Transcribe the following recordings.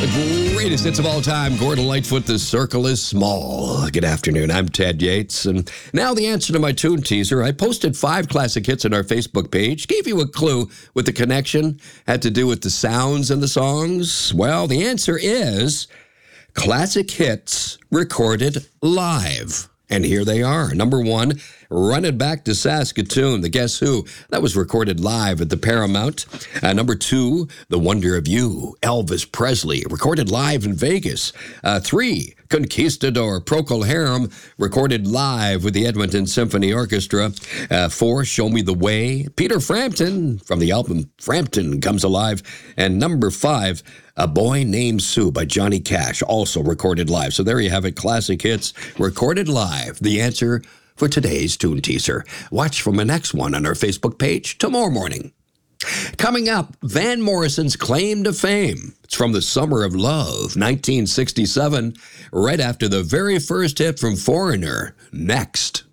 The greatest hits of all time. Gordon Lightfoot, The Circle is Small. Good afternoon. I'm Ted Yates. And now the answer to my tune teaser. I posted 5 classic hits on our Facebook page. Gave you a clue what the connection had to do with the sounds and the songs. Well, the answer is classic hits recorded live. And here they are. Number 1, Run It Back to Saskatoon, the Guess Who. That was recorded live at the Paramount. Number 2, The Wonder of You, Elvis Presley, recorded live in Vegas. 3, Conquistador, Procol Harum, recorded live with the Edmonton Symphony Orchestra. 4, Show Me the Way, Peter Frampton from the album Frampton Comes Alive. And number 5, A Boy Named Sue by Johnny Cash, also recorded live. So there you have it, classic hits recorded live. The answer for today's tune teaser. Watch for my next one on our Facebook page tomorrow morning. Coming up, Van Morrison's claim to fame. It's from the Summer of Love, 1967, right after the very first hit from Foreigner. Next.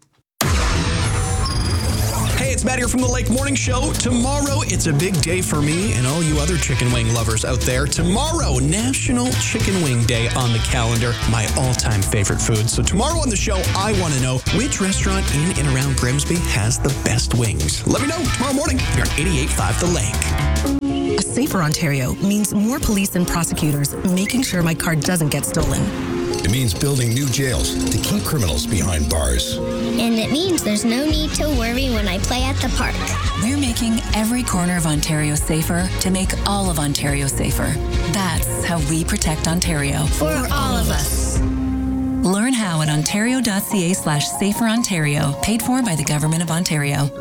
Hey, it's Matt here from the Lake Morning Show. Tomorrow, it's a big day for me and all you other chicken wing lovers out there. Tomorrow, National Chicken Wing Day on the calendar, my all-time favorite food. So tomorrow on the show, I want to know which restaurant in and around Grimsby has the best wings. Let me know tomorrow morning here on 88.5 The Lake. A safer Ontario means more police and prosecutors making sure my car doesn't get stolen. It means building new jails to keep criminals behind bars. And it means there's no need to worry when I play at the park. We're making every corner of Ontario safer to make all of Ontario safer. That's how we protect Ontario. For all of us. Learn how at ontario.ca/saferontario, paid for by the Government of Ontario.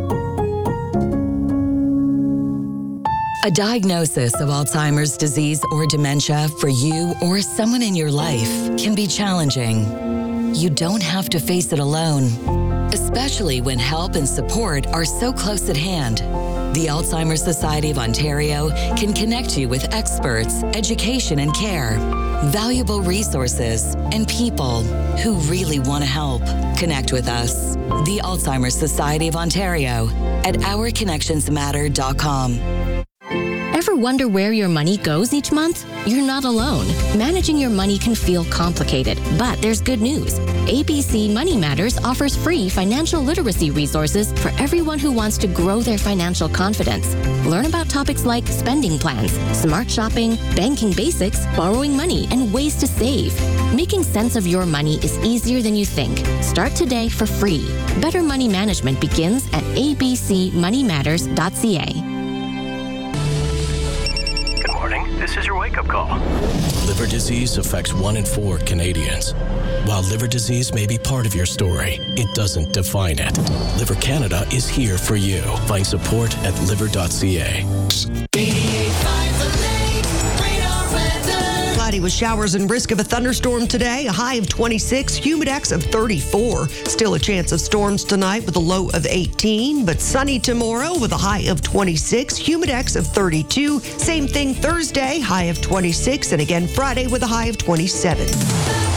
A diagnosis of Alzheimer's disease or dementia for you or someone in your life can be challenging. You don't have to face it alone, especially when help and support are so close at hand. The Alzheimer's Society of Ontario can connect you with experts, education and care, valuable resources, and people who really want to help. Connect with us, the Alzheimer's Society of Ontario, at ourconnectionsmatter.com. Ever wonder where your money goes each month? You're not alone. Managing your money can feel complicated, but there's good news. ABC Money Matters offers free financial literacy resources for everyone who wants to grow their financial confidence. Learn about topics like spending plans, smart shopping, banking basics, borrowing money, and ways to save. Making sense of your money is easier than you think. Start today for free. Better money management begins at abcmoneymatters.ca. This is your wake-up call. Liver disease affects 1 in 4 Canadians. While liver disease may be part of your story, it doesn't define it. Liver Canada is here for you. Find support at liver.ca. Cloudy with showers and risk of a thunderstorm today. A high of 26, humidex of 34. Still a chance of storms tonight with a low of 18, but sunny tomorrow with a high of 26, humidex of 32. Same thing Thursday, high of 26, and again Friday with a high of 27.